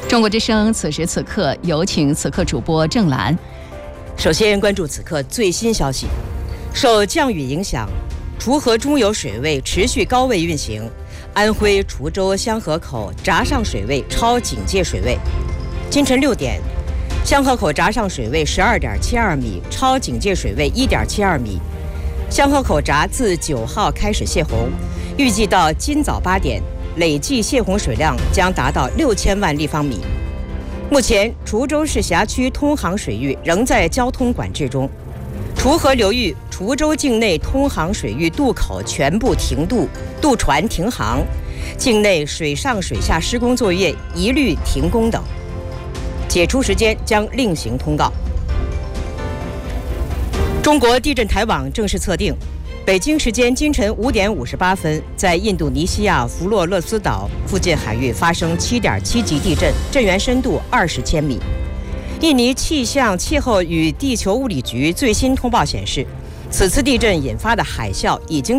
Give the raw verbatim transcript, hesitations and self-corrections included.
中国之声此时此刻有请此刻主播郑兰。 首先关注此刻最新消息，受降雨影响，滁河中游水位持续高位运行，安徽滁州香河口闸上水位超警戒水位。今晨六点，香河口闸上水位十二点七二米，超警戒水位一点七二米。香河口闸自九号开始泄洪，预计到今早八点，累计泄洪水量将达到六千万立方米。目前，滁州市辖区通航水域仍在交通管制中，滁河流域、滁州境内通航水域渡口全部停渡，渡船停航，境内水上水下施工作业一律停工等。解除时间将另行通告。中国地震台网正式测定，北京时间今晨五点五十八分，在印度尼西亚弗洛勒斯岛附近海域发生七点七级地震，震源深度二十千米。印尼气象、气候与地球物理局最新通报显示，此次地震引发的海啸已经